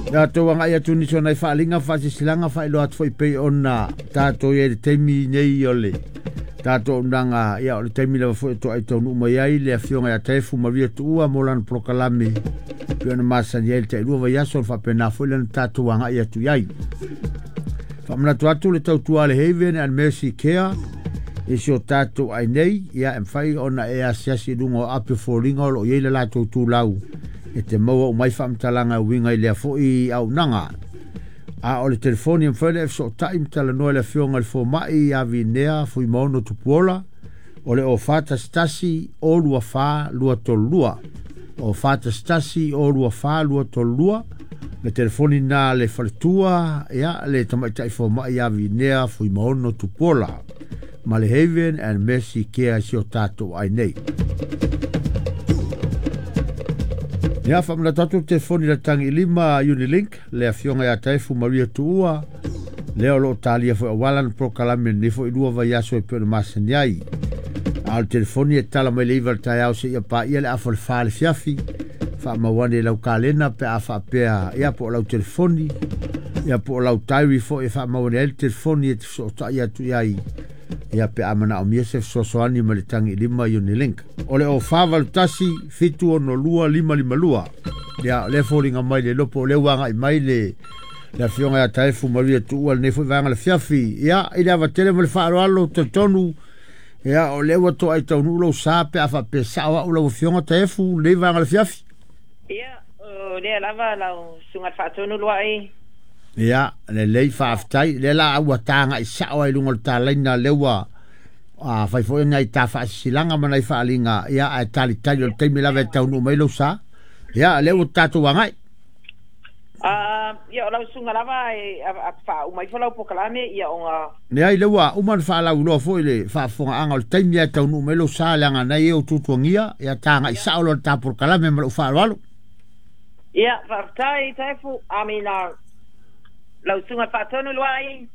Ya to wanga ia tuni so nai whaalinga whasisilanga whaelo atu whaipe o na tātou e teimi nei ole. Tātou nanga ia o le teimi lewa fo to ai tonu mai ai le afionga ya taifu maria tuua molan prokalame. Pio na masani ele te ilua vai aso fa pena fo le tātou wanga ia tu iai. Whamana tu atu le tau tuale Haven and Mercy Care. Isi o tātou ai nei ia mwhai ona e asiasi lungo ape fōringa o iei le lātou tūlau. E te maua o mai whamtalanga winga i lea fo i au nanga. A o le telefoni mwhele e so taim tala noa le fionga le fo mai a vinea fo i maono tupuola. O le o fata stasi o lua wha lua tolua. O fata stasi o lua wha lua tolua. Le telefoni na le whaletua ia le tamaitai fo mai a vinea fo i maono tupuola. Ma le Haven and Mercy Care si o tātou ai nei. Ia whamana tatu telefoni la tangi lima Unilink, le afionga ya taifu Maria Tuua, leo lo talia fo awalan prokalame ni fo ilua vai aso e pio na masani ai. Al telefoni e tala mai leiva tai au se ia pa ia le afo le whaale fiafi, wha mawane lau kalena pe a wha pea ia po lau telefoni, ia po lau taiwi fo e wha mawane el telefoni e te so ta ia tu iai. Ia pe amana o miesef sosoani ma le tangi lima Unilink. O le o whawal tasi fitu ono lua lima lua. Ia le fōringa mai le lopo le wanga i mai le fionga ya taifu Maria Tuua le nefo i vanga le fiafi. Ia i le avatele ma le whaaro alo te tonu. Ia o le wato ai tau nulo sa pe afa pe sawa ula o fionga taifu le vanga le fiafi. Ia le lava lau sungat whaatonu lua ai. Ia, le lei whaaftai, le la aua tānga i sawa i lunga le tālaina lewa whaifo e ngai tā whaasilanga mana i whaalinga, ia a tali tali o teimi lawe taunu mai lo sa, ia lewa tātou wangai. Ia o lau sunga lava a wha umai whalau pokalame, ia o ngā... Ia i lewa, uman whaalau loa fo i le whaafonga anga o teimi a taunu mai lo sa, leanga nei e o tutuangia, ia tānga i sawa lo tā pokalame ma lo whaalwalo. Ia, whaaftai taifu, amina... Lau sunga whaatonu luai.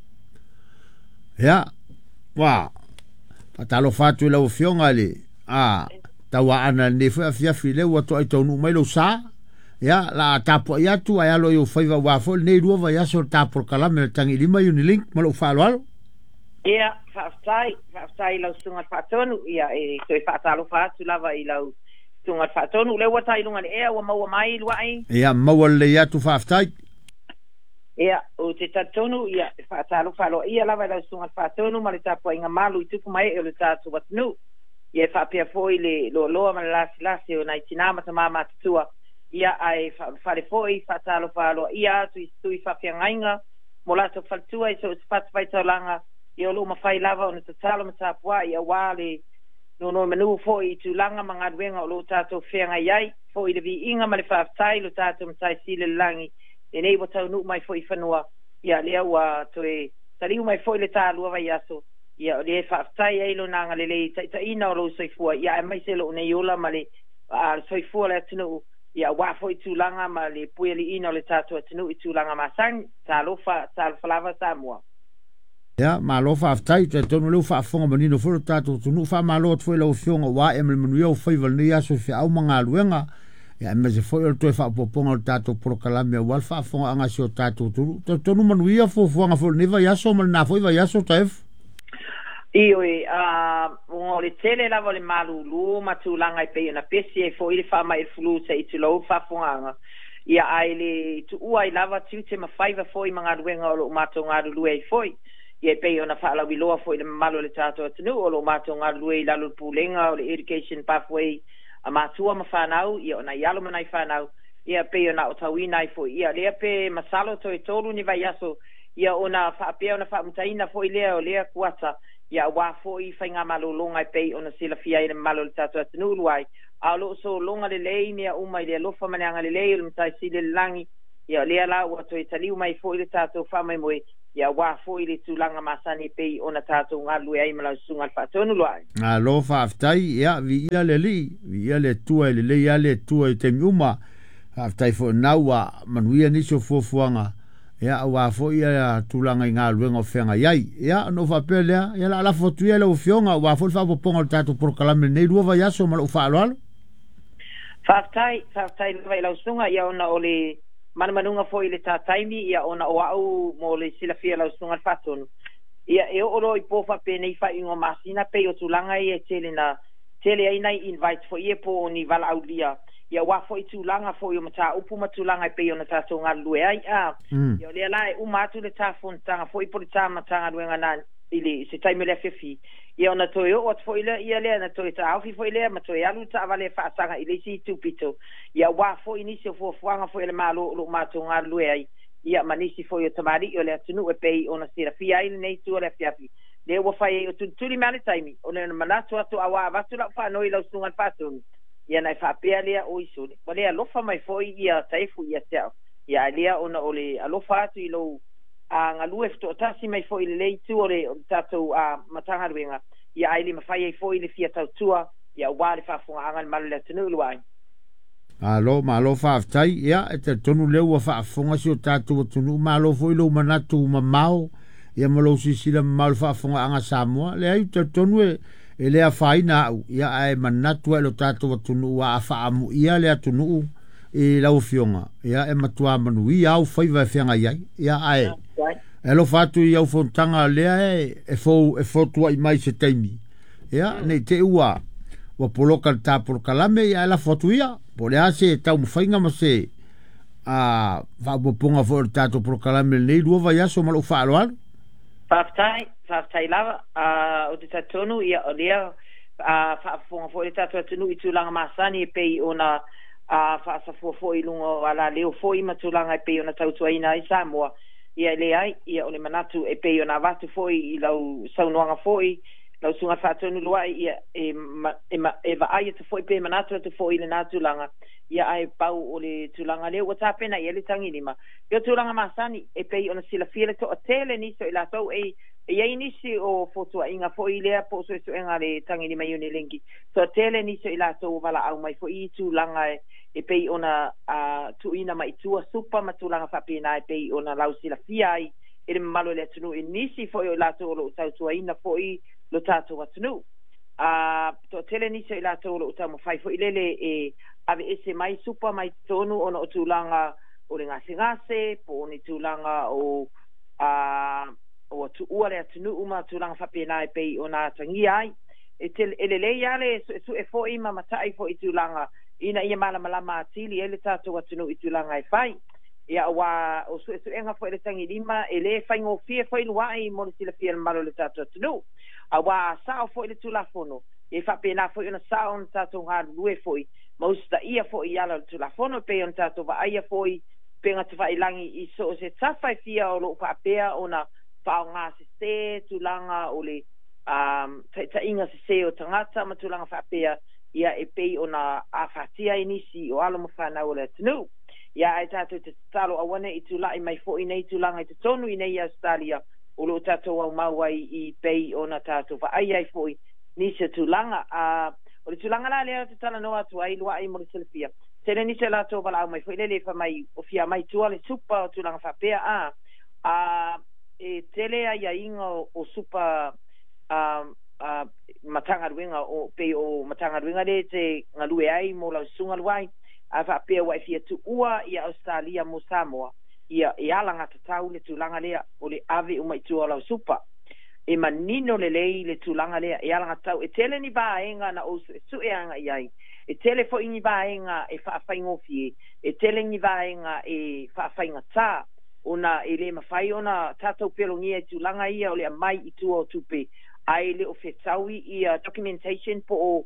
Ia, wā, patalo whātu lau fionga le, tawa ana nefu a fiafi leu ato ai taunu mai lo sa, ia, la tapo i atu ai alo i o whaiva wafol, nei rua vai aso tapo kalame le tangi lima Unilink, ma lo whaalo alo. Ia, whaaftai lau sunga whaatonu, ia, e toi whaatalo whaatu lava i lau sunga whaatonu, leu atai lunga le ea, wa maua mai luai. Ia, maua le atu whaaftai. Ia, o te tatonu, ia, whaatalo whalo, ia lawa lau sunga whaatonu, ma le tapo inga malu i tuku mai e le tātu watanu. Ia, whaapea foi le loa ma le lasi o nai tina mata mama tutua. Ia, ai whale foi, whaatalo whalo, ia, tui whapea ngainga, mo lato whaltua i so whatu whaitaulanga, ia o luma whai lava o na tatalo ma tapua, ia wale, no manu foi i tūlanga ma ngaduenga o lo tātou whenga iai, foi le vi inga ma le whaaftai, lo tātou mtai sile langi, e nei wa tau nuk mai foi whanua, ia lea wa toe, taliu mai foi le tā lua vai aso, ia le whaaftai eilo nanga le ta ina o lo soifua, ia e mai se lo nei ola ma le soifua le atinu, ia wa foi tūlanga ma le pueli ina o le tātou atinu i tūlanga ma sang, tā whalawa tā mua. Ia, ma lo whaaftai, te tonu leu whaafonga manino furu tātou tunu, wha ma lo tfoi lau fionga wa e manuia o whaival ni aso fi au mga luenga, ya me se foi o toi fa poponga o tato prokalame o alfa fonga anga si o tato tonu manuia fo fonga fo neva yaso mal na foi va yaso taef ioi o le tele la vole malulu matulanga pe na pesi e foi le fa mai flu se i tulo fa fonga ia ai le tu ai lava tu te ma faiva foi manga ruenga o mato nga lu e foi ia pe ona fa la wiloa foi le malo le tato tenu o mato nga lu e la lu pulenga o le education pathway a matua ma whanau, ia o na ialo manai whanau, ia pe o na o tauina i fo, ia lea pe masalo to e tolu ni vai aso, ia o na whaapea o na whaamutaina fo i lea o lea kuata, ia wā fo i whainga malo longa i pe o na sila fia i na malo le tatu atinu luai, a lo so longa le lei ni a umai lea lofa maneanga le lei o le mtai sile le langi, ia lea la ua to e taliu mai fo i le tatu whamai moe, ia wā fo i le tūlanga masani pe o na tatu ngā lue ai malau sunga le whaatonu luai. A lo whaaftai, ia, vi ia le li, vi ia le tua i le lei, ia le tua i te miuma, whaaftai fo naua, manuia niso fuafuanga, ia, wā fo ia tūlanga i ngā luenga o whenga iai, ia, no whapea lea, ia la ala fotu ia le o fionga, wā fo le whapoponga le tatu prokalame, nei rua vai aso, malau whaaloalo? Whaaftai, vai lau sunga, ia ona o le manunga foi le taimi ia ona o au mo le silafia lau sunga fatonu ia e oro I po fa pe nei fa ingo masina pe o tulanga ia tele ai nei invite for ia po ni vala aulia ia wa foi tulanga foi o mata upu matulanga pe ona tato ngalue ai ia le lai umatu le tafon tanga foi po le tama tanga luenga na ili se taimi le fefi ia ona toyo o foi le ia le na toyo ta au foi le ma toyo alu ta vale fa sanga ili si tupito ia wa foi ni se fo fuanga foi le malo lo matu ngalue ai ia manisi foi o tamari o le atunu e pei ona sira fia ile nei tu le fiafi le wa fai o tuli mali taimi o le manatu atu awa vatu la fa noi la sunga fatun ia nai fa pealia o isule o le alofa mai foi ia taifu ia tau ia lia ona o le alofa atu I lo a ngalu efto tasi mai foi le tu o le tatu a matanga ruenga ia ai le mafai ai foi le fia tau tua ia wa le fa funga angan malu le atunu luai Alo malo faaftai ia e te tonu leu wa faafonga si o tātou tunu malo foi lo manatu mamao ia malo sisila mamao faafonga anga Samoa le ai te tonu e lea faina au ia ai manatu e lo tātou tunu wa afaamu ia lea tunu e lau fionga ia e matua manu ia au faiva e fianga iai ia ai e lo fatu ia au fontanga lea e fo tua I mai se taimi ia nei te ua wa poloka ta polokalame ia la fotu ia po le ase tau mawhainga ma se va poponga fo tato polokalame nei lua vai aso malo whaalo alu Whaftai lava o te tatonu ia o lea whaafonga fo le tato atunu I tūlanga masani e pei ona whaasafua fo I lungo ala leo fo I matulanga e pei ona tautuaina I Samoa ia le ai ia o le manatu e pei ona watu fo I lau saunuanga fo I lau sunga whaatonu lua ia e va ai te foi pe manatu te foi le natu langa ia ai pau o le tulanga leo o tapena ia le tangilima ia tulanga masani e pei ona sila file to atele ni so ila tau e ia inisi o fotua inga foi le po so enga le tangilima yuni lengi so atele ni so ila tau wala au mai foi tulanga e pei ona tuina mai tua supa matulanga whapena e pei ona lau sila fiai e le malo le tunu inisi foi o ila tau lo tau tuaina foi lo tato watunu to tele ni se la tolo o tamo fai fo ilele e ave ese mai supa mai tonu ona o tulanga o le ngase po ni tulanga o tu uale atunu uma tulanga fapena e pei ona tangi ai e tele elele yale su e fo ima matai fo itulanga ina ia mala malama atili ele tato watunu itulanga e fai ia wa o su enga fo ele tangi lima ele fai ngo fie fo ilwai mo le sila fie malo le tato atunu awa sao foi le tulafono e fa pena foi ona sao on tato ha lue foi mosta ia foi ala le tulafono pe on tato va ia foi penga te vai langi I so se tafa fia o lo pa pea ona pa nga se tulanga o le ta inga se o tangata ma tulanga fa pea ia e pe ona a fatia inisi o alo mo fa na o le tnu ia ai tato te talo awana I tulai mai foi nei tulanga I te tonu I nei Australia o lo tato au mawai I pei ona tato fa ai foi ni se tulanga o le tulanga la le te tala no atu ai lua ai mo le selfia tele ni se la to bala mai foi le fa mai o fia mai tu le supa o tulanga fa pea e tele ai inga o supa matanga ruenga o pe o matanga ruenga le te ngalue ai mo la sunga luai a fa pea wai fia tu ua I Australia mo Samoa ia langa tatau le tulanga lea o le ave o mai tua lau supa e manino le lei le tulanga lea ia langa tau e tele ni vaenga na o su e anga iai e tele fo ini vaenga e whaafaingo fie e tele ni vaenga e whaafainga tā ona e le mawhai ona tātou pelongia e tulanga ia o le mai I tua o tupe ai le o whetaui ia documentation po o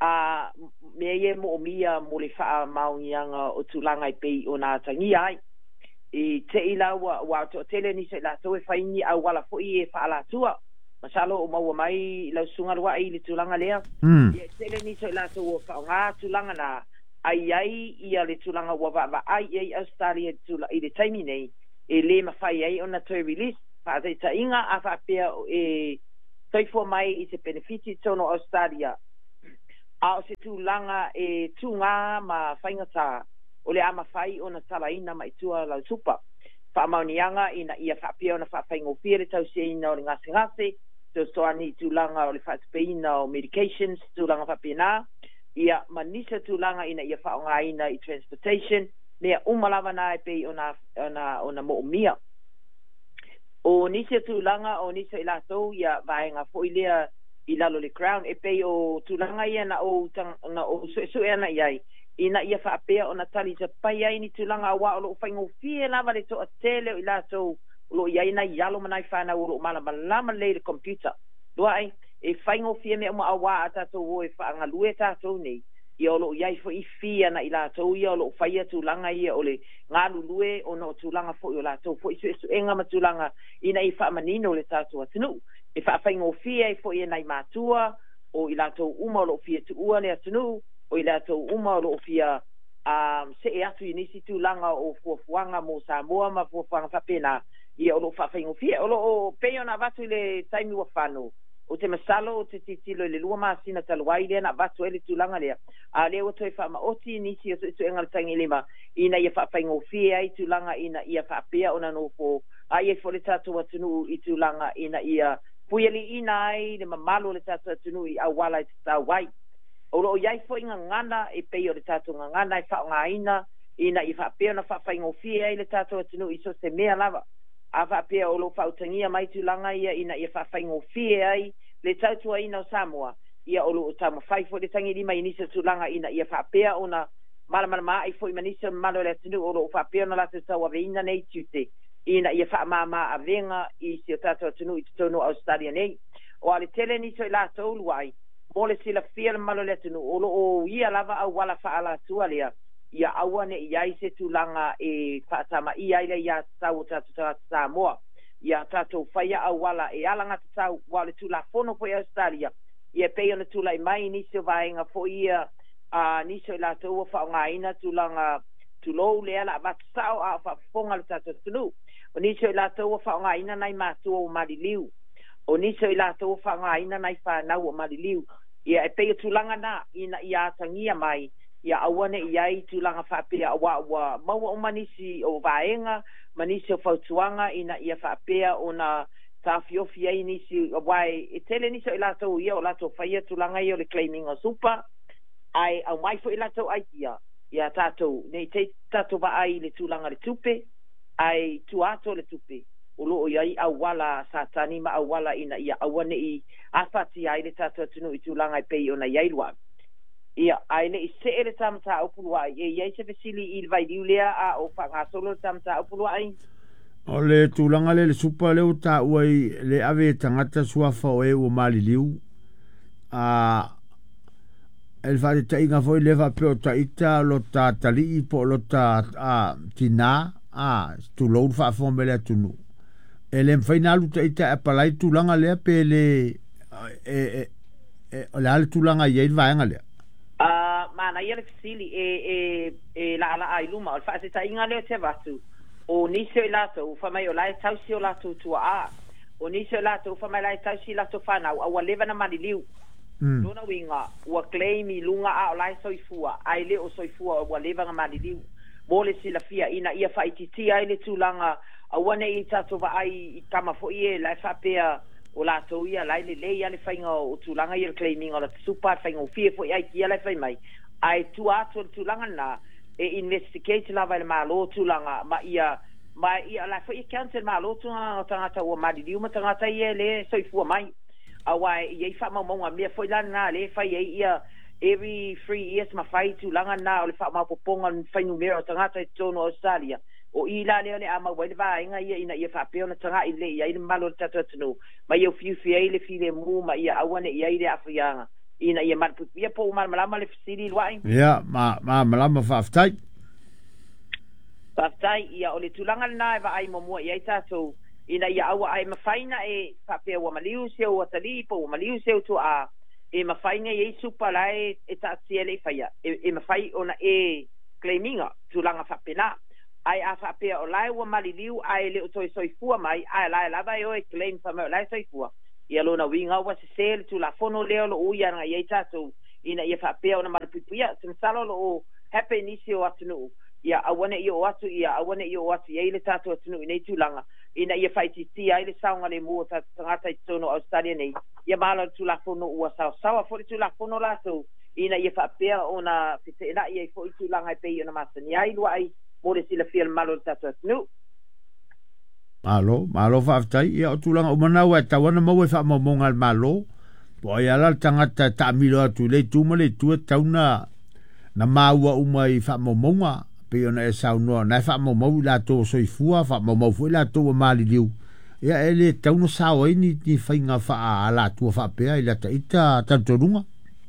mea mo o mia mo le wha maungianga o tulanga I pei o nā tangi ai e te ila wa to tele ni se la to e faini au wala fo I e fa la tua masalo o mau mai la sunga wa I le tulanga lea e tele ni se la to fa nga tulanga na ai ia le tulanga wa va ai Australia tula I le taimi nei e le mafai ai ona to release fa te inga a fa pe e toi fo mai I se benefiti tono Australia a se tulanga e tunga ma faingata o le ama fai ona talaina mai tua lau supa fa maunianga ina ia fa pia ona fa faingo fire tau se ina o le ngase so ani tulanga o le fa peina o medications tulanga fa pina ia manisa tulanga ina ia fa nga ina I transportation mea umalava na e pei ona mo mia o nisi tulanga o nisi ilato ia vaenga fo ilea ilalo le crown e pei o tulanga ia na o so ana iai ina ia fa apea ona tali se pai ai ni tulanga wa o lo faingo fie lava le to atele o ilato lo ia ina yalo manai fana o lo malama le computer do ai e faingo fie me mo awa ata to o e fa ngalue ta to nei ia lo ia fo I fia na ilato ia lo faia tulanga ia o le ngalu lue o no tulanga fo o lato fo isu enga matulanga ina I fa manino le tato atunu e fa faingo fie fo ia nai matua o ilato uma lo fie tu ua le atunu o ilato uma lo fia se e atu inisi tulanga o fuanga mo Samoa ma fuanga fa pena ia o lo fa faingo fie o lo peio na vatu le taimi wa fano o te masalo o te titilo le lua masina taluai le na vatu ele tulanga lea a leo toi fa ma oti nisi o tu engal tangi lima ina ia fa faingo fie ai tulanga ina ia fa pea ona no fo ai e fo le tatu watunu I tulanga ina ia puieli ina ai le mamalo le tatu watunu I awala I tawai o lo iai fo inga ngana e pei o le tatu ngana I fa ngaina ina I fa pea na fa faingo fie ai le tatu watunu I so se mea lava a fa pea o lo fautangia mai tulanga ia ina ia fa faingo fie ai le tautua ina o Samoa ia o lo tama fai fo le tangi lima inisa tulanga ina ia fa pea ona malama ai fo imanisa malo le tunu o lo fa pea na la tawa veina nei tute ina ia fa mama avenga I se tatu tunu I tono Australia nei o ale tele ni so la tolu ai mo le sila fia malo le tunu o lo o ia lava au wala fa ala tualia ia awane ia se tulanga e fa tama ia ile ia tau tatu Samoa ia tatu faia au wala e alanga tau wale tula fono po Australia ia pei ona tula mai ni se vaenga fo ia ni se la to fa ngaina tulanga tulo le ala va sao a fa fonga le tatu tunu o ni se la to fa ngaina nai matu o maliliu o ni se la to fa ngaina nai fa na o maliliu ia e pei tulanga na ina ia tangia mai ia awane ia tulanga fa pea wa mau o manisi o vaenga manisi o fautuanga ina ia fa pea ona tafiofi ai nisi wai e tele nisi o lato ia o lato faia tulanga ia o le claiming o super ai au mai fo ilato ai ia tato nei te tato va ai le tulanga le tupe ai tuato le tupe o lo ia I awala satani ma awala ina ia awane I afati ai le tato tunu I tulanga I pei ona iailwa ia ai le se ele tamta opulua ia se fesili I vai diulea a o fa solo tamta opulua ai o le tulanga le supa le uta uai le ave tangata suafa o e o maliliu el fare ta inga foi leva pe o ta ita lo ta tali po lo ta tina tu lo fa fo mele tunu ele final ta ita palai tulanga le pe le la tulanga ia va ngale mana ia le fisili la ai luma o fa se ta inga le te vatu o nisi o lato fa mai o lai tausi o lato tua o nisi o lato fa mai lai tausi lato fana a wa leva na maliliu dona winga wa claimi lunga o lai soifua ai le o soifua o wa leva na maliliu mole sila fia ina ia fa ititi ai le tulanga a wane I tato va ai kama fo ie lai fa pea o lato ia lai le ia le fainga o tulanga ia claiming o la super fainga o fie fo ai kia lai fai mai ai tuato tulanga na e investigate la vai malo tulanga ma ia la fo I cancel malo tulanga tangata o maliliu ma tangata ia le soifua mai awai ia fa ma mo me fo la na le fa ia every 3 years ma fai tulanga na o le fa ma poponga fai numero tangata tono Australia o ila le ama wai va inga ia ina ia fa pe ona tanga ile ia ile malo tatu tunu ma ia fiu fie ile file mu ma ia awane ia ile afianga ina ia mal ia po mal malama le fisili wai ia ma malama fa aftai ia o le tulanga na va ai mo ia tatu ina ia awa ai mafaina e fa pe wa maliu se o tali po maliu se tu e mafaina ia super lai e ta siele faia e mafai ona e claiminga tulanga fa pena ai afa pe o lai wa maliliu ai le o soifua mai ai lai lava o e claim fa mai lai soifua ia lona winga wa se sel tu la fono leo lo uia nga ia tatu ina ia fa pe ona malipipia sem salo lo happy nisio atunu ia awane io atu ia awane io atu ia ile tatu atunu nei tulanga ina ia faiti ti ai le saunga le mo ta tangata tono Australia nei ia malo tu la fono ua sawa fo tu la fono la so ina ia fa pe ona fite ina ia fo tu langa pe ona masani ai lo ai mo le sila fia le malo le tatou atunu. Malo whaafitai, ia o tūlanga o manau e tawana mau e wha mamonga al malo, po ai ala tangata ta milo atu le tūma le tua tauna na maua umai wha mamonga, pe ona e sau noa, nai wha mamau la tō soifua, wha mamau fu la tō mali liu, ia e le tauna sao ai ni whainga wha ala tua wha pea, ila ta ita tantorunga.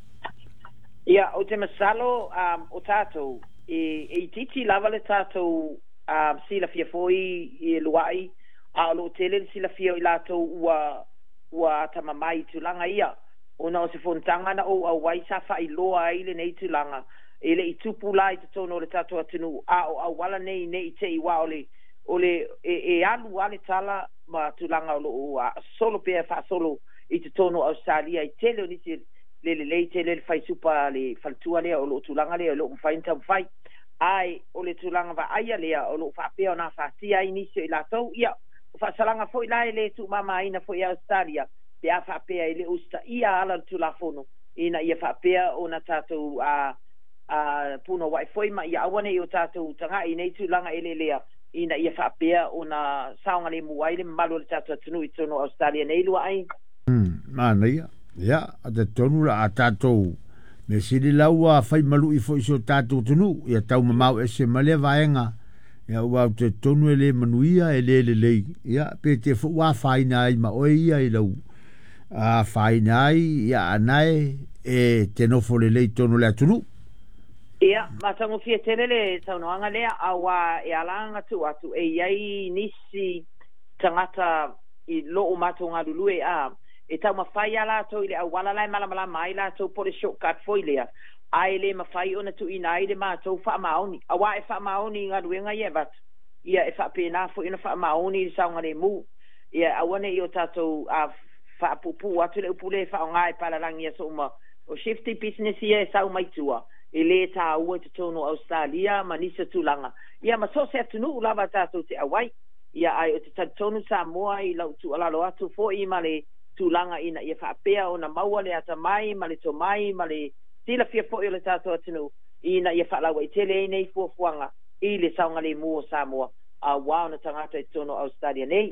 Ia, o te masalo o tātou, e titi lava le tātou sila fia foi i luai, a lo tele sila fia i lātou ua tamamai tulanga ia. Ona o se fontanga na o wai sa wha i loa ai le nei tulanga. E le i tupu lai te tono le tātou atunu, a o wala nei te iwa ole e alu ale tala ma tulanga o lo solo pea wha solo i te tono Australia i tele o nisi le tele le fai supa le faltua lea o lo tulanga lea o lo mwhainta mwhai. Ai o le tulanga wa aia lea o lo whapea o na whatia i nisi o i lātou ia. Whasalanga fo i lai le tu mama ina fo i Australia, pe a whapea i le usta ia ala tulafono, ina ia whapea o na tātou puno wai foi ma ia awane i o tātou tanga i nei tulanga ele lea, ina ia whapea o na saonga le muai le malu le tātou atunu i tono Australia nei lua ai. Mana ia, a te tonu la a tātou, me siri laua whai malu i fo i so tātou tunu, ia tau mamau e se male vaenga, ia ua te tonu e le manuia e le lei, ia pe te fu wa whaina ai ma oe ia i lau, a whaina ai ia anae e te nofo le lei tonu le atunu. Ia, matango fia tele le taunoanga lea, awa e alanga tu atu e iai nisi tangata i loo mato ngā lulue e tau mawhai ala to i le awala lai malamala mai la to po le shortcut foi lea. Ai le mawhai ona tu ina ai le mātou wha maoni. Awa e wha maoni ngā ruenga ia bat. Ia e wha pēnā fo ina wha maoni i saunga le mū. Ia awane i o tātou wha pupu atu le upule wha o ngā e palarangi a so o shifty business ia e sau maitua. E le tā ua te tono Australia ma nisa tūlanga. Ia ma so se atunu ulava tātou te awai. Ia ai o te tonu Samoa i lau tu alalo atu fo i ma le tūlanga ina ia wha pēa o na maua le ata mai ma le to mai ma le tila fia fo i le tātou atunu ina ia whaalawa i tele nei fuafuanga i le saunga le mua Samoa a wao na tangata i tono Australia nei.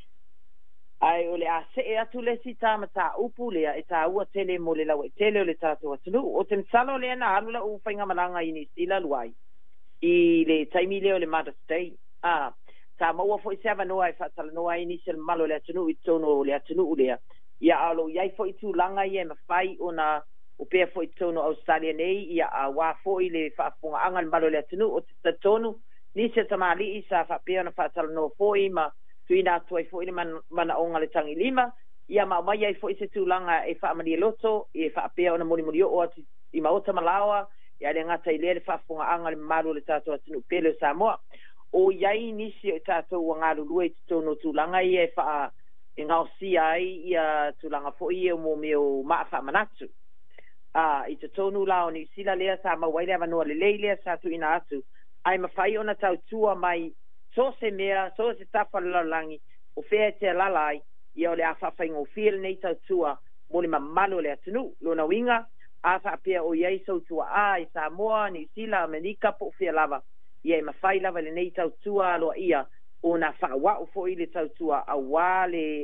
Ai o le a se e atu le si tāma tā upu lea e tā ua tele mo le lawa i tele o le tātou atunu. O te msalo lea na alula u whainga malanga i ni sila luai i le taimi leo le Mother's Day. Tā maua fo i sewa noa e whatala noa i ni sila malo le atunu i tono le atunu lea. Ia alo iai fo i tūlanga i e mawhai o na o pea fo i tono Australia nei ia a wā fo i le whaafunga angan malo le atunu o te tonu ni se tamali i sa whapea na whaatala no fo i ma tuina atu ai fo i le mana onga le tangi lima ia ma mai ai fo i se tūlanga e whaamani e loto i e whapea o na moni o atu i maota malawa ia le ngata i le whaafunga angan malo le tātou atunu pele o Samoa o iai nisi o tātou ngā lulua i te tono tūlanga i e wha e ngau si ai ia tūlanga fo i e o mo meo maa whaamanatu. I te tonu lao ni sila lea sa mawaile avanua le leilea sa tu ina atu. Ai mawhai ona tau tua mai so se mea, so se tafa lalangi o whea te lalai ia o le a whawhai ngō whiel nei tau tua mo le mamalo le atunu. Lona winga a whapea o iei sau tua i Samoa ni sila Amerika po whia lava. Ia e mawhai lava le nei tau tua aloa ia o na whaawau fo i le tau tua a wale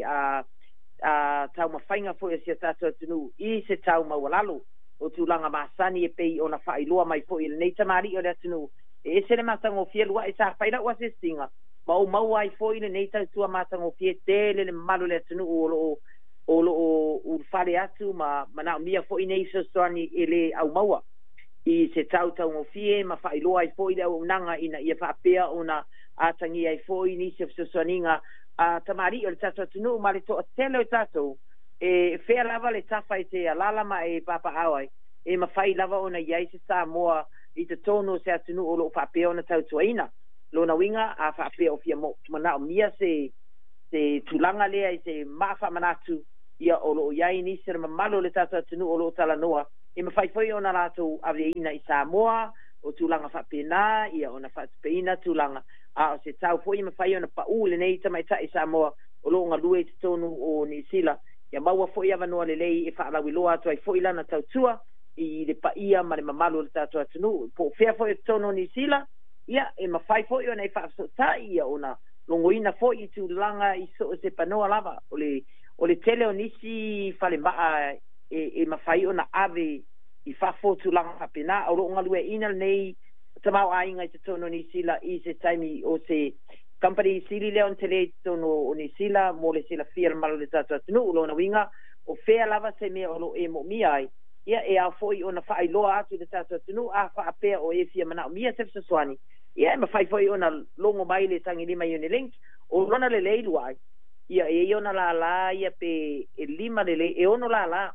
tau mawhainga fo i sia tātou atunu i se tau mawalalo. O tūlanga māsani e pei o na whaailoa mai fo i le nei tamari o le atunu. E se le mātango fia lua e sa whaira ua se stinga. Ma o mau ai fo i le nei tau tua mātango fia tele le malu le atunu o lo whare atu ma nao mia fo i nei soani e le au maua. I se tau ngō fie ma whaailoa ai fo i le au nanga ina ia whaapea o na atangi ai fo i ni se soaninga tamari o le tātou atunu ma le toa tele o tātou. E whea lava le tafa i te alalama e papa awai e mawhai lava ona iai se Samoa i te tono se atunu o lo whapea ona tautuaina lona winga a whapea o fia mo mana o mia se tulanga lea i se mawha manatu ia o lo iai ni se mamalo le tatu atunu o lo tala noa e mawhai foi ona lato aveina i Samoa o tulanga whapena ia ona whapeina tulanga a o se tau foi mawhai ona pau le nei tamaita i Samoa o lo ngalue te tonu o ni sila ia maua foi avanua lelei e whaalawiloa atu ai foi lana tautua i le paia ma le mamalu le tātou atunu. Po whea foi tono ni sila, ia e mafai fo'i ona e fa'asota'i ia ona logoina fo'i i tulaga i so o se panoa lava o le tele o nisi falema'a e mafai ona ave i fa'afotulaga fa'apena o lo'o galue'ina lenei tamau'aiga i totonu nisila i se taimi o se company sili lea on tele tonu o nisila mo le silafia le malo le tatou atunu'u lona uiga o fea lava se mea o lo'o e mo'omia ai ia e au fo'i ona fa'ailoa atu le tatou atunu'u a fa'apea o e fia mana'omia se fesoasoani ia e mafai fo'i ona logo mai le tagilima ione link o lona lelei lua ai ia e ona lala ia pe e lima lelei e ono lala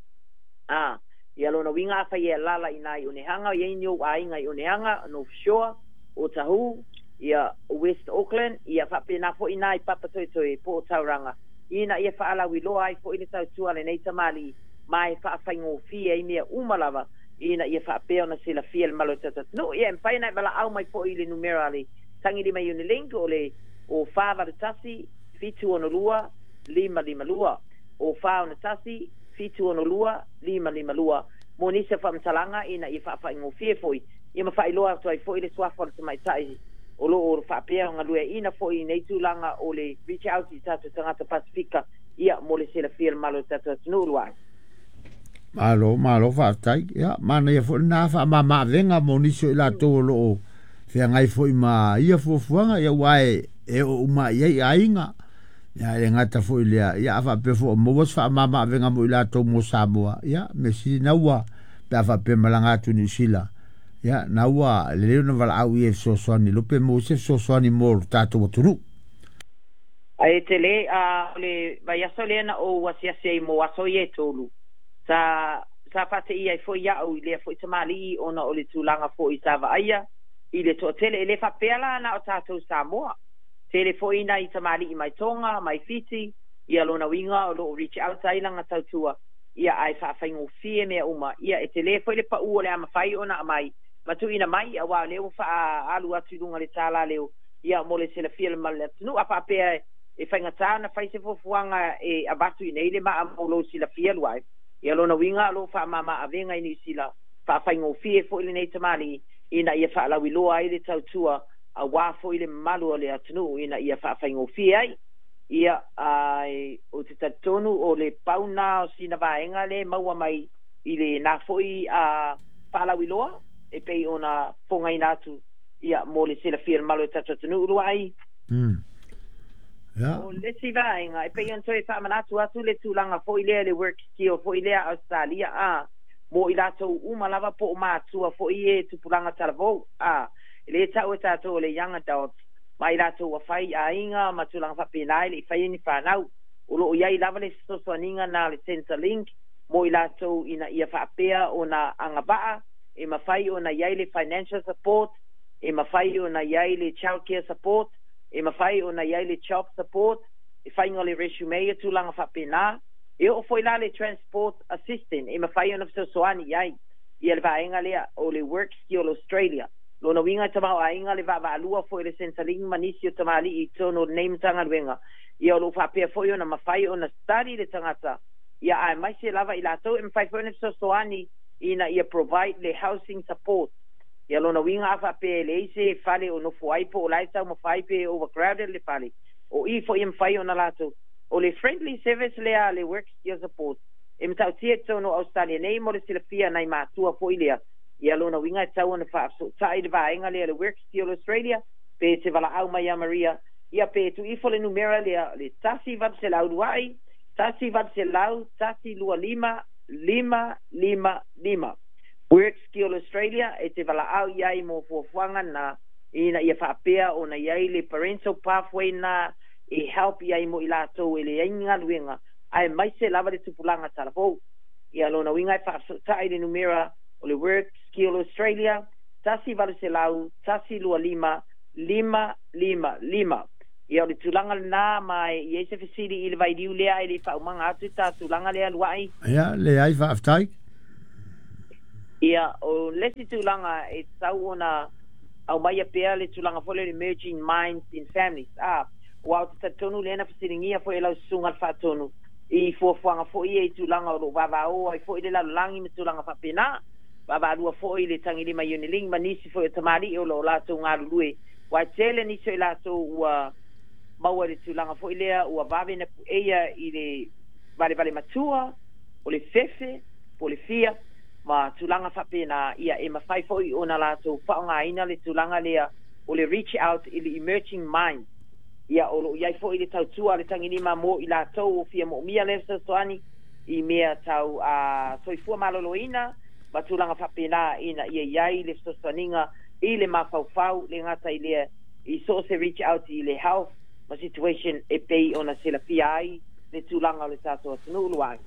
ia lona uiga afai e lala ina i onehaga iai niou aiga i onehaga North Shore o Tahu ia West Auckland ia fa'apena fo'i na i papatoetoe po o tauranga ina ia fa'alauiloa ai fo'i le tautua lenei tamali mai fa'afaigofia ai mea uma lava ina ia fa'apea ona silafia le malo tatatunu ia e pai na bala'au mai fo'i le numera le tagilima ione link o le o fa'avalutasi fitu ono lua 552 o fa'aonatasi fitu ono lua 552 mo nisi fa'amatalaga ina ia fa'afaigofia fo'i ia mafailoa atu ai fo'i le suafa o le tamaita'i o lo'o fa'apea o galue'ina fo'i nei tulaga o le reach out i tatou tagata pasifika ia mo le silafia le malo tatou atunuu luai malo fa'atai ia mana ia fo'i na fa'amama'avega mo nisi o i latou o lo'o feagai fo'i ma ia fuafuaga ia ua e o uma iai aiga ia le gata fo'i lea ia fa'apea fo'i maua se fa'amama'avega mo i latou mo Samoa ia me silina ua pe a fa'apea malaga atu niusila ia na ua lelei ona vala'au ia fesoasoani lope mo se fesoasoani mo tatou atunuu ae tele le vaiaso lea na ou asiasi ai mo aso ia e tolu sa fa'ate'i ai fo'i a'u i lea fo'i tamali'i ona o le tulaga fo'i sa va'aia i le to'atele e lē fa'apea la na o tatou Samoa tele fo'i na i tamali'i mai Tonga mai Fiti ia lona uiga o lo'o reach out ai laga tautua ia ai fa'afaigofie mea uma ia e tele fo'i le pa'u o le a mafai ona mai matu'ina mai auā leu fa'aalu atu i luga le tālā leu ia mo le silafia le malo le atunuu a fa'apea e faigatā na fai se fuafuaga e avatu i nei le ma'a mo lou silafia luai ia lona uiga lo fa'amama'avega i niusila fa'afaigofie fo'i lenei tamali ina ia fa'alauiloa ai le tautua auā fo'i le mamalu o le atunuu ina ia fa'afaigofie ai ia o te tatonu o le pauna o sina vaenga le maua mai i le na fo'i fa'alauiloa e pei ona fongaina atu ia mo le silafia le malo e tatatunu urua ai o le si vaenga e pei ona toe fa'amanatu atu le tulaga fo'i lea le work skill fo'i lea Australia mo i latou uma lava po o mātua fo'i e tupulaga talavou le ta'u e tātou o le young adults mai latou afai aiga ma tulaga fa'apena ai le i fai ni whanau o lo'o iai lava le sosoaniga na le Centrelink mo i latou ina ia fa'apea ona agava'a e mawhai ona iai le financial support, e mawhai ona iai le childcare support, e mawhai ona iai le child support, e whainga le resume e tūlanga whapena, e o foi la le transport assistant, e mawhai ona whsoani iai, i le vaenga lea o le work skill Australia. Lona winga tamau ainga le va'alua foi le Centrelink manisi o tamali i tono name tanga ruenga. I o lo whapea foi ona mawhai ona study le tangata, ia ai mai se lava i lato, e mawhai foi ona whsoani, ina ia provide le housing support. Ia lona winga afa pe le ise fale o no fuai po o laita mo fai pe overcrowded le fale. O i fo im fai ona lato. O le friendly service lea le work skill support. E mtau tia tono Australia nei mo le silafia nai mātua po ilea. Ia lona winga e tau ona whaafso. Tai le vaenga lea le work skill Australia. Pe te vala au mai a Maria. Ia pe tu ifo le numera lea le tasi vab se lau duai. Tasi vab se lau. Tasi lua lima. 555. Work Skill Australia e te wala au iai mo fuafuanga na ina ia whaapea o na iai le parental pathway na e help iai mo i lato e le inga luenga ai mai se lava le tupulanga talafou. Ia lona winga e whaapsotai le numera o le Work Skill Australia tasi vale se lau, tasi lua lima, 555. Ia o le tulanga na mai i eise fesiri i le vai diu lea i le whaumanga atu ta tulanga lea luai. Ia, le ai whaaftai. Ia, o lesi tulanga e tau ona au mai a pea le tulanga fole le Emerging Minds in Families. Wa o te tonu lena fesiringia fo e lau sunga whaatonu. I fuafuanga fo i e tulanga o lo wawao ai fo i le lalangi me tulanga whapena. ba lua foi le tangili mai uniling manisi foi tamari o lo la to ngalului wa tele ni se la to wa maua le tulanga foi le wa vave na eia i le vale matua o le fefe po le fia ma tulanga fa pena ia e ma fai foi ona la to fa nga ina le tulanga le o le reach out i le emerging mind ia o lo ia foi le tau tua le tangini ma mo i la to fia mo mia le soani i mea tau a soifua maloloina ma tulanga fa pena ina ia iai le soaninga i le mafaufau le ngata i le i so se reach out i le health ma situation e pei ona sila fia ai le tulanga o le tato atunulu ai.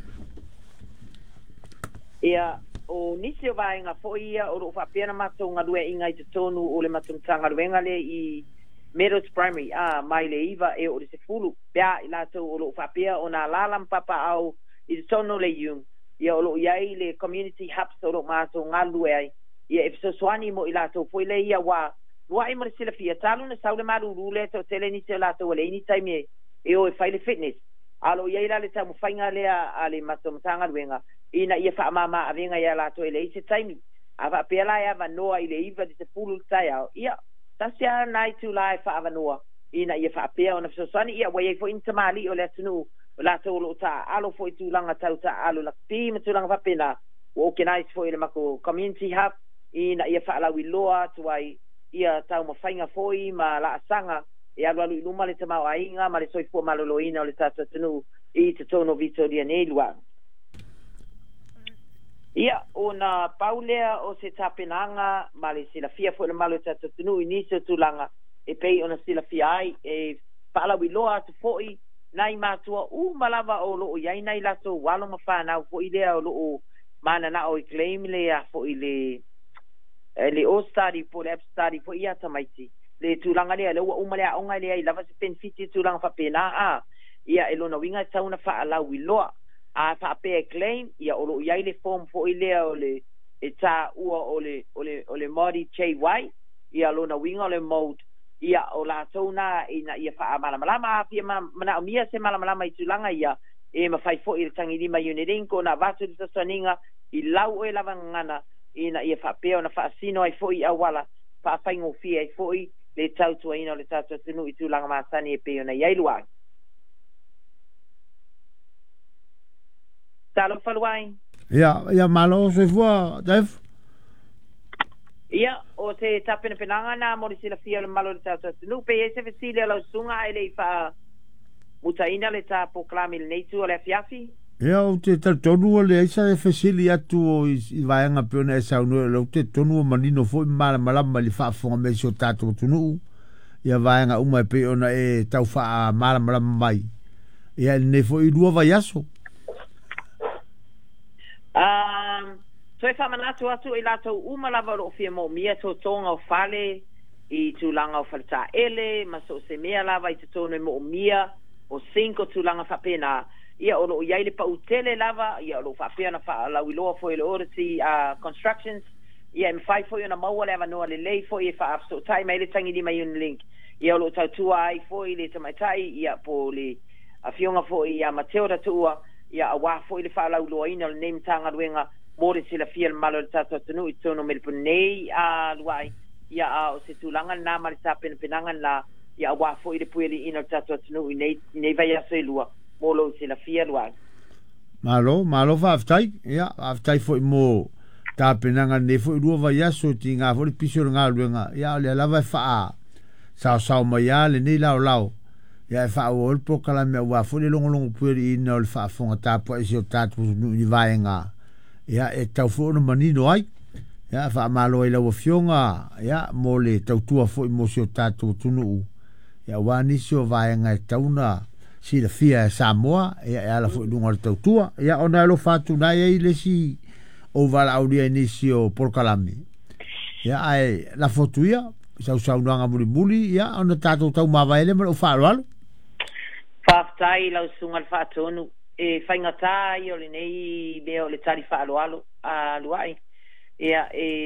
Ia o nisi o vaenga foia o lo whapena mato ngā lue inga i te tonu o le matumtanga ruenga le i Meadows Primary mai le iwa e o le se fulu pia i lato o lo whapea o nā lalam papa au i te tonu le iung ia o lo iai le community hubs o lo mato ngā lue ai ia e fisoswani mo i lato foi le ia wa i mo le sila fia talu na saule maru rule to tele nisi o lato o le ini taime e o e whaile fitness alo iai la le tamu whainga lea a le matumtanga ruenga ina ia fa mama avenga ia la to ile se taimi ava pela ia va noa ile iva de se pulu tai au ia tasia nai tu lai fa ava noa ina ia fa pea ona so sani ia wa ia fo intamali o le tunu la to lo ta alo fo tu langa tau ta alo la pi me tu langa fa pena o ke nai fo ile mako community hub ina ia fa la wiloa tu ai ia tau ma fainga foi ma la sanga ia lo lu ma le tama ainga ma le soifo maloloina o le tata tunu i te tono Victoria Nelua. Ia, o na paulea o se tapenanga, ma le sila fia fo le malo tata tunu iniso tulanga, e pei o na sila fia ai, e palawi loa atu foi, nai matua malava o loo iai nai lato walo mawhanau fo i lea o loo mana na o i claim lea fo i le o-study po le app-study fo i ata maiti. Le tulanga lea, le ua umalea onga lea i lava se penfiti tulanga whapena ia e lona winga tauna wha alawi loa. A whape claim ia o lo iai le form fo i lea o le e tā ua o le Māori Chei Wai ia lona winga o le mode ia o la tona ina ia wha malamalama a pia mana o mia se malamalama i tulanga ia e mawhai fo i le tangirima unirinko na vatu di tasaninga i lau e lava ngana ina ia whape o na whaasino ai fo i awala whaaffaingo fia ai fo i le tautua ina o le tautua tunu i tulanga maasani e peo na iai luai. Talo faluai. Ia malo se fua, Dave. Ia, o te tapena penanga na mo sila fia le malo le tata tunu pe ese fesile la sunga ele fa mutaina le ta proclame le neitu le fiafi. Ia o te tonu le esa fesile atu i vaenga pena esa no le te tonu manino foi mala malama le fa fonga me so tatu tunu. Ia vaenga uma pe ona e tau fa mala malama mai. Ia ne foi lua vai aso. So e whamanatu atu i lato umalava o fia mo mia to tonga o fale i tulanga o falta ele ma so se mea lava i tono mo mia o 5 tulanga whapena ia o lo iai le pa utele lava ia o lo whapena wha la wiloa fo i le orati constructions ia im fai fo i ona maua leva noa le lei fo i wha so tai mai le tangi di mai un link ia o lo tautua ai fo i le tamaitai ia po le a fionga fo i a Mateo Ratua ia a wafo i le whaalau loa ina le name tanga ruenga mōre sila fia le malo le tato tunu i tono melpunei a luai ia a o se tūlanga nā mari tā penangan la ia a wafo i le pueli ina le tato tunu i nei vai aso i lua mōlo sila fia luai. Malo whaaftai ia whaaftai fo i mō tā penangan ne fo i lua vai aso ti ngā fo i piso ngā ruenga ia le lava e whaa sao mai a le nei lao ia e wha o olpo kala mea wafo le longo pueli ina o le wha fonga tāpua isi o tātu tunu i vaenga ia e tau fo no manino ai ia fa malo i lawa fionga ia mo le tau tua fo i mo sio tatu tunu ia wani sio vaenga e tauna si la fia e Samoa ia e ala fo i lunga le tau tua ia ona lo fatu na ia i le si o vala aulia inisio porkalami ia ai la fotu ia sau nanga muli ia ona tatu tau mawaele ma o whaaloalo whaftai lau sunga le whaatonu e whaingata i o le nei mea o le tari whaaloalo a luai ia e